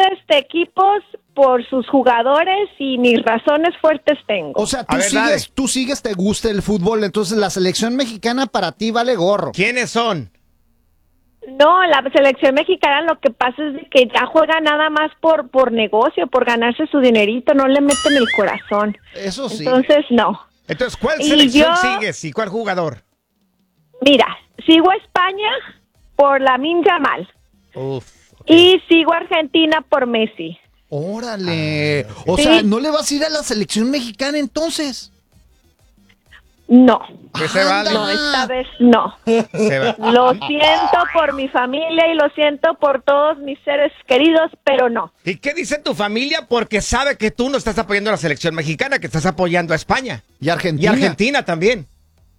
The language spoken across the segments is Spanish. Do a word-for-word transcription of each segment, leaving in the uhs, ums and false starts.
este equipos por sus jugadores y mis razones fuertes tengo. O sea, tú A ver, dale. sigues, tú sigues, te gusta el fútbol, entonces la selección mexicana para ti vale gorro. ¿Quiénes son? No, la selección mexicana lo que pasa es de que ya juega nada más por por negocio, por ganarse su dinerito, no le meten el corazón. Eso sí. Entonces, no. Entonces, ¿cuál Y selección yo- sigues y cuál jugador? Mira, sigo a España por Lamine Yamal Uf. y sigo a Argentina por Messi. Órale. O Sí. sea, ¿no le vas a ir a la selección mexicana entonces? No, Que se vale. no, esta vez no. Se va. Lo siento por mi familia y lo siento por todos mis seres queridos, pero no. ¿Y qué dice tu familia? Porque sabe que tú no estás apoyando a la selección mexicana, que estás apoyando a España. Y Argentina. Y Argentina también.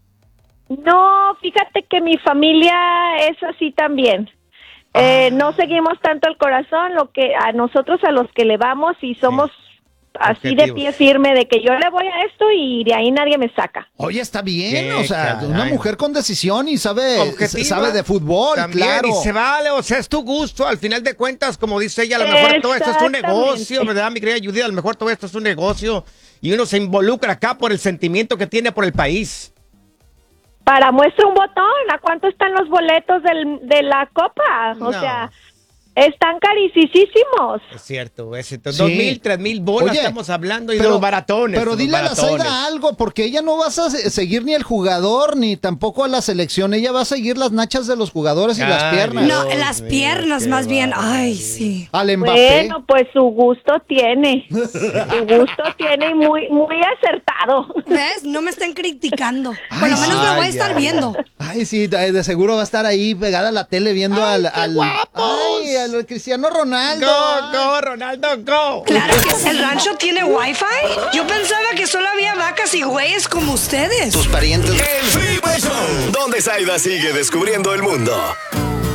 No, fíjate que mi familia es así también. Eh, no seguimos tanto el corazón, lo que a nosotros a los que le vamos y somos así de Objetivos. pie firme de que yo le voy a esto y de ahí nadie me saca. Oye, está bien, Qué o sea, caray. una mujer con decisión y sabe, Objetiva. sabe de fútbol, También, claro. y se vale, o sea, es tu gusto. Al final de cuentas, como dice ella, a lo mejor todo esto es un Exactamente. negocio, ¿verdad, mi querida Judith? A lo mejor todo esto es un negocio y uno se involucra acá por el sentimiento que tiene por el país. Para muestra un botón, ¿a cuánto están los boletos del, de la copa? O No. sea, están carísimos. Es cierto, es cierto. Sí. Dos mil, tres mil bolas Oye, estamos hablando y pero- de los baratones. Pero los dile a la baratones. Zaira algo, porque ella no vas a se- seguir ni al jugador, ni tampoco a la selección. Ella va a seguir las nachas de los jugadores y las Ay, piernas. Dios. No, las mío, piernas qué más bien. bárbaro. Ay, sí. Al Mbappé. Bueno, pues su gusto tiene. Su gusto tiene y muy, muy acertado. ¿Ves? No me están criticando. Por Ay, lo menos lo voy a ay, estar ay. viendo. Ay, sí, de de seguro va a estar ahí pegada a la tele viendo al, al, ay, al Cristiano Ronaldo. Go, go, Ronaldo, go. Claro que sí. ¿El rancho tiene wifi? Yo pensaba que solo había vacas y güeyes como ustedes. Tus parientes. El Freeway Show, donde Zaida sigue descubriendo el mundo.